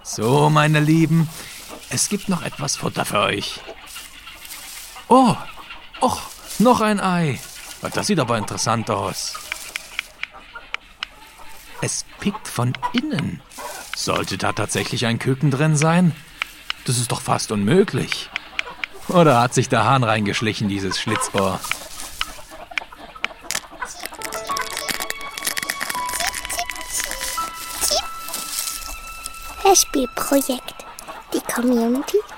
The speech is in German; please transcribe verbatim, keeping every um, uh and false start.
So, meine Lieben, es gibt noch etwas Futter für euch. Oh, och, noch ein Ei. Das sieht aber interessant aus. Es pickt von innen. Sollte da tatsächlich ein Küken drin sein? Das ist doch fast unmöglich. Oder hat sich der Hahn reingeschlichen, dieses Schlitzohr? Hörspielprojekt. Die Community